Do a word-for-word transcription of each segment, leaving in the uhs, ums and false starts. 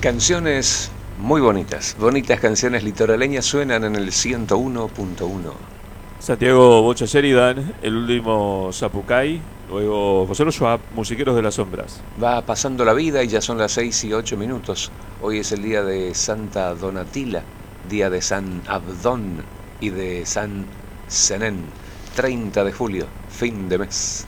Canciones muy bonitas, bonitas canciones litoraleñas suenan en el ciento uno punto uno. Santiago Bocha Sheridan, el último Zapucay, luego José Luis Schwab, Musiqueros de las Sombras. Va pasando la vida y ya son las seis y ocho minutos. Hoy es el día de Santa Donatila, día de San Abdón y de San Zenén, treinta de julio, fin de mes.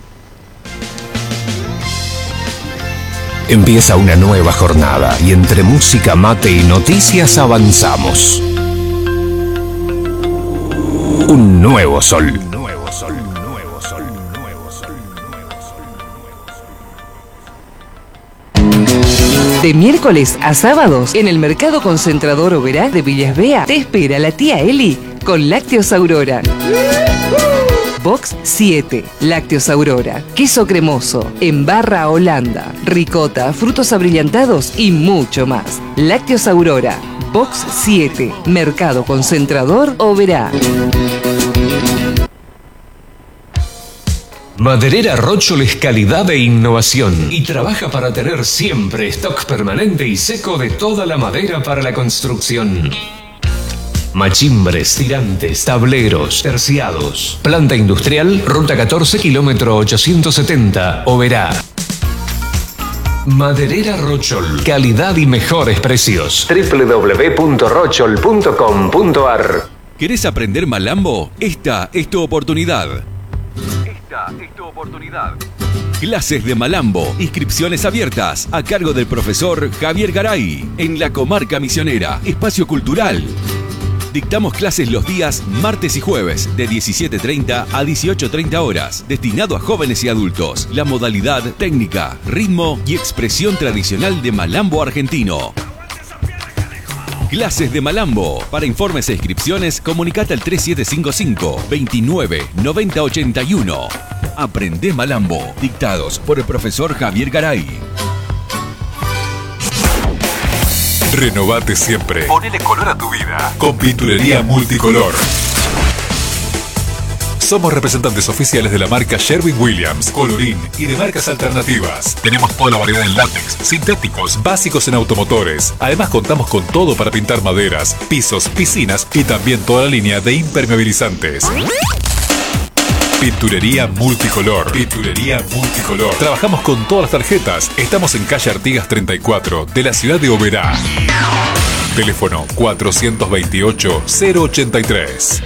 Empieza una nueva jornada y entre música, mate y noticias avanzamos. Un nuevo sol. Un nuevo sol, nuevo sol, nuevo sol, nuevo sol, nuevo sol. De miércoles a sábados, en el Mercado Concentrador Oberá de Villas Bea, te espera la tía Eli con Lácteos Aurora. Box siete, Lácteos Aurora, queso cremoso, en barra Holanda, ricota, frutos abrillantados y mucho más. Lácteos Aurora, Box siete, Mercado Concentrador Oberá. Maderera Rochol es calidad e innovación y trabaja para tener siempre stock permanente y seco de toda la madera para la construcción. Machimbres, tirantes, tableros, terciados. Planta industrial, ruta catorce, kilómetro ochocientos setenta, Oberá. Maderera Rochol, calidad y mejores precios. doble u doble u doble u punto rochol punto com punto a r. ¿Querés aprender malambo? Esta es tu oportunidad. Esta es tu oportunidad. Clases de malambo, inscripciones abiertas a cargo del profesor Javier Garay en la Comarca Misionera, Espacio Cultural. Dictamos clases los días martes y jueves de diecisiete treinta a dieciocho treinta horas, destinado a jóvenes y adultos. La modalidad técnica, ritmo y expresión tradicional de malambo argentino. Clases de malambo. Para informes e inscripciones, comunicate al tres siete cinco cinco, veintinueve, noventa ochenta y uno. Aprende malambo. Dictados por el profesor Javier Garay. Renovate siempre. Ponele color a tu vida. Con Pinturería Multicolor. Somos representantes oficiales de la marca Sherwin-Williams, Colorín y de marcas alternativas. Tenemos toda la variedad en látex, sintéticos, básicos en automotores. Además contamos con todo para pintar maderas, pisos, piscinas y también toda la línea de impermeabilizantes. Pinturería Multicolor. Pinturería Multicolor. Trabajamos con todas las tarjetas. Estamos en calle Artigas treinta y cuatro de la ciudad de Oberá. Teléfono cuatrocientos veintiocho, cero ochenta y tres.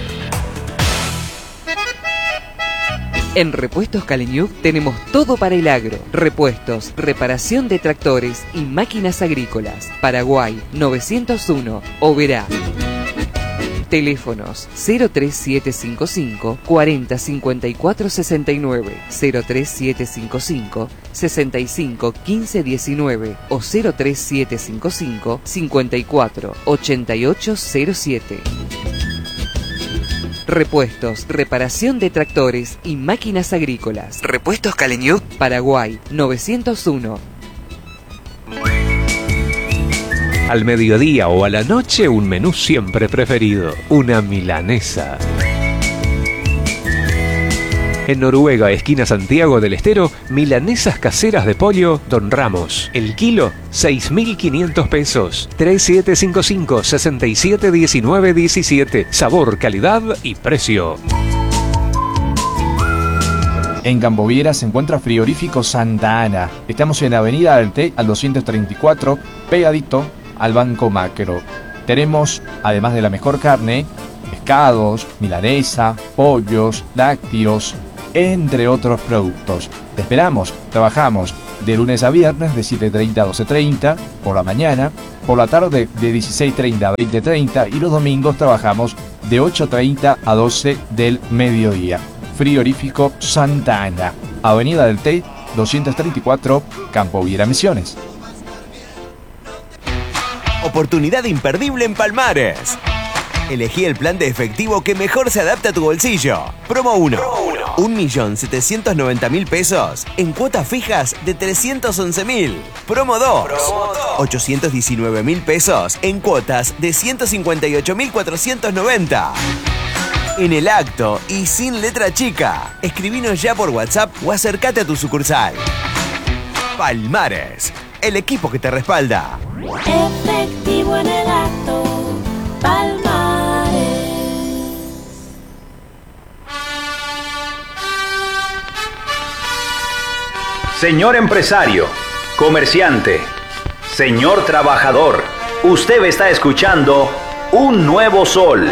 En Repuestos Caleñuc tenemos todo para el agro. Repuestos, reparación de tractores y máquinas agrícolas. Paraguay novecientos uno, Oberá. Teléfonos cero tres siete cinco cinco, cuarenta, cincuenta y cuatro sesenta y nueve, cero tres siete cinco cinco, sesenta y cinco, quince diecinueve o cero tres siete cinco cinco, cincuenta y cuatro, ochenta y ocho cero siete. Repuestos, reparación de tractores y máquinas agrícolas. Repuestos Caleñuc, Paraguay novecientos uno. Al mediodía o a la noche, un menú siempre preferido, una milanesa. En Noruega, esquina Santiago del Estero, milanesas caseras de pollo Don Ramos. El kilo, seis mil quinientos pesos. tres siete cinco cinco, seis siete uno nueve uno siete. Sabor, calidad y precio. En Camboviera se encuentra Frigorífico Santa Ana. Estamos en Avenida del Té al doscientos treinta y cuatro, pegadito al Banco Macro. Tenemos, además de la mejor carne, pescados, milanesa, pollos, lácteos, entre otros productos. Te esperamos. Trabajamos de lunes a viernes de siete treinta a doce treinta por la mañana, por la tarde de dieciséis treinta a veinte treinta y los domingos trabajamos de ocho treinta a doce del mediodía. Frigorífico Santa Ana, Avenida del Té doscientos treinta y cuatro, Camboviera Misiones. Oportunidad imperdible en Palmares. Elegí el plan de efectivo que mejor se adapta a tu bolsillo. Promo uno. un millón setecientos noventa mil pesos en cuotas fijas de trescientos once mil. Promo dos. ochocientos diecinueve mil pesos en cuotas de ciento cincuenta y ocho mil cuatrocientos noventa. En el acto y sin letra chica. Escribinos ya por WhatsApp o acércate a tu sucursal. Palmares. el equipo que te respalda. Efectivo en el acto, Palmares. Señor empresario, comerciante, señor trabajador, usted está escuchando Un Nuevo Sol.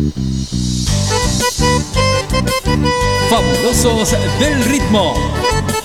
Fabulosos del ritmo.